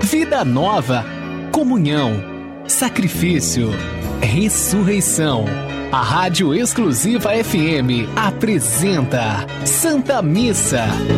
vida nova, comunhão, sacrifício, ressurreição. A Rádio Exclusiva FM apresenta Santa Missa.